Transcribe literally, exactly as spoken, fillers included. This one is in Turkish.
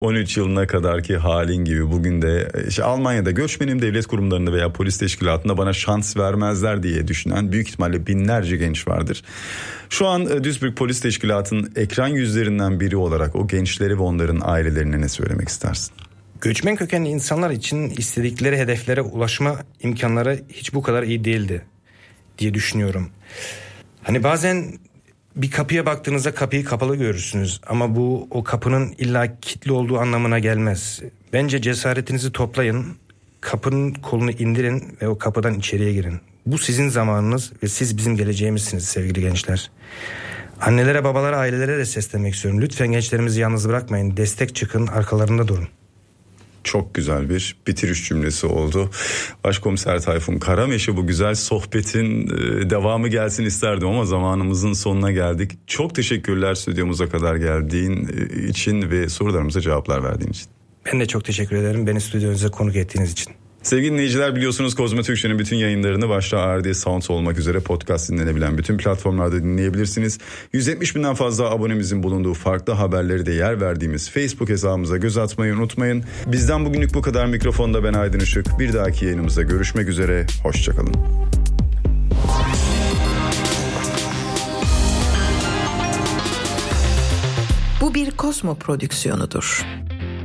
on üç yılına kadarki halin gibi bugün de işte Almanya'da göçmenim devlet kurumlarında veya polis teşkilatında bana şans vermezler diye düşünen büyük ihtimalle binlerce genç vardır. Şu an Duisburg Polis Teşkilatı'nın ekran yüzlerinden biri olarak o gençleri ve onların ailelerine ne söylemek istersin? Göçmen kökenli insanlar için istedikleri hedeflere ulaşma imkanları hiç bu kadar iyi değildi diye düşünüyorum. Hani bazen bir kapıya baktığınızda kapıyı kapalı görürsünüz ama bu o kapının illa kilitli olduğu anlamına gelmez. Bence cesaretinizi toplayın, kapının kolunu indirin ve o kapıdan içeriye girin. Bu sizin zamanınız ve siz bizim geleceğimizsiniz sevgili gençler. Annelere, babalara, ailelere de seslenmek istiyorum. Lütfen gençlerimizi yalnız bırakmayın, destek çıkın, arkalarında durun. Çok güzel bir bitiriş cümlesi oldu. Başkomiser Tayfun Karameşe, bu güzel sohbetin devamı gelsin isterdim ama zamanımızın sonuna geldik. Çok teşekkürler stüdyomuza kadar geldiğin için ve sorularımıza cevaplar verdiğin için. Ben de çok teşekkür ederim beni stüdyonuza konuk ettiğiniz için. Sevgili dinleyiciler, biliyorsunuz Kozmo Türkçe'nin bütün yayınlarını başta A R D Sound olmak üzere podcast dinlenebilen bütün platformlarda dinleyebilirsiniz. yüz yetmiş binden fazla abonemizin bulunduğu farklı haberleri de yer verdiğimiz Facebook hesabımıza göz atmayı unutmayın. Bizden bugünlük bu kadar. Mikrofonda ben Aydın Işık. Bir dahaki yayınımızda görüşmek üzere. Hoşçakalın. Bu bir Kozmo prodüksiyonudur.